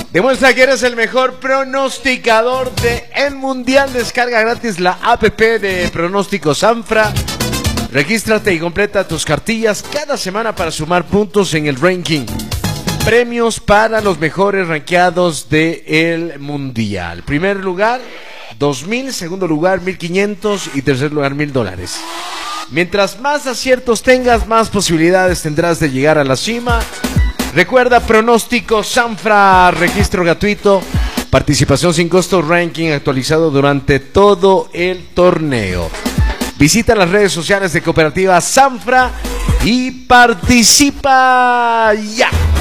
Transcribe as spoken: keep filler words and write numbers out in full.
Demuestra que eres el mejor pronosticador del mundial. Descarga gratis la app de Pronóstico Sanfra. Regístrate y completa tus cartillas cada semana para sumar puntos en el ranking. Premios para los mejores rankeados del mundial. Primer lugar, dos mil. Segundo lugar, mil quinientos. Y tercer lugar, mil dólares. Mientras más aciertos tengas, más posibilidades tendrás de llegar a la cima. Recuerda, Pronóstico Sanfra, registro gratuito, participación sin costo, ranking actualizado durante todo el torneo. Visita las redes sociales de Cooperativa Sanfra y participa ya.